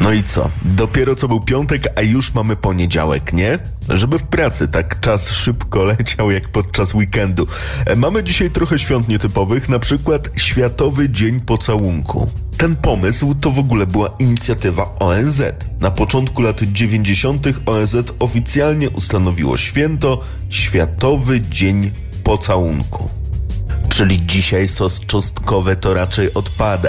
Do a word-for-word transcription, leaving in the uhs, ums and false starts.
No i co? Dopiero co był piątek, a już mamy poniedziałek, nie? Żeby w pracy tak czas szybko leciał jak podczas weekendu. Mamy dzisiaj trochę świąt nietypowych, na przykład Światowy Dzień Pocałunku. Ten pomysł to w ogóle była inicjatywa O N Z. Na początku lat dziewięćdziesiątych O N Z oficjalnie ustanowiło święto Światowy Dzień Pocałunku. Czyli dzisiaj sos czosnkowy to raczej odpada.